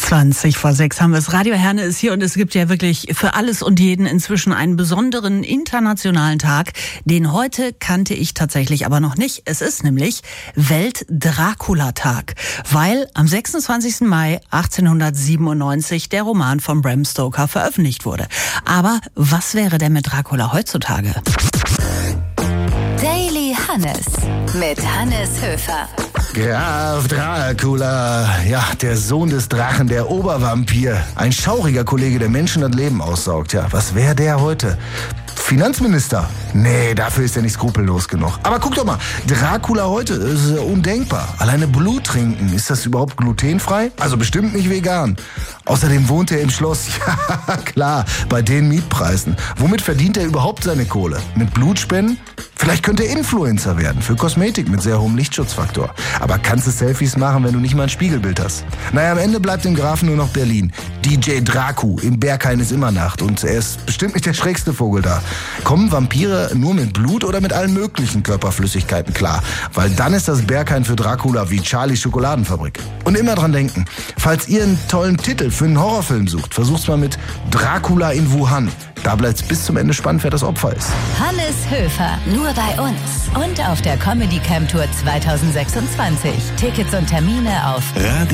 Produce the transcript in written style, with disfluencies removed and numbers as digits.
5:20 haben wir es. Radio Herne ist hier und es gibt ja wirklich für alles und jeden inzwischen einen besonderen internationalen Tag. Den heute kannte ich tatsächlich aber noch nicht. Es ist nämlich Welt-Dracula-Tag, weil am 26. Mai 1897 der Roman von Bram Stoker veröffentlicht wurde. Aber was wäre denn mit Dracula heutzutage? Daily Hannes mit Hannes Höfer. Graf Dracula, ja, der Sohn des Drachen, der Obervampir. Ein schauriger Kollege, der Menschen das Leben aussaugt. Ja, was wäre der heute? Finanzminister? Nee, dafür ist er nicht skrupellos genug. Aber guck doch mal, Dracula heute ist undenkbar. Alleine Blut trinken, ist das überhaupt glutenfrei? Also bestimmt nicht vegan. Außerdem wohnt er im Schloss. Ja, klar, bei den Mietpreisen. Womit verdient er überhaupt seine Kohle? Mit Blutspenden? Vielleicht könnte er Influencer werden für Kosmetik mit sehr hohem Lichtschutzfaktor. Aber kannst du Selfies machen, wenn du nicht mal ein Spiegelbild hast? Naja, am Ende bleibt dem Grafen nur noch Berlin. DJ Dracu, im Berghain ist immer Nacht und er ist bestimmt nicht der schrägste Vogel da. Kommen Vampire nur mit Blut oder mit allen möglichen Körperflüssigkeiten klar? Weil dann ist das Berghain für Dracula wie Charlies Schokoladenfabrik. Und immer dran denken, falls ihr einen tollen Titel für einen Horrorfilm sucht, versucht's mal mit Dracula in Wuhan. Da bleibt's bis zum Ende spannend, wer das Opfer ist. Hannes Höfer, nur bei uns und auf der Comedy Camp Tour 2026. Tickets und Termine auf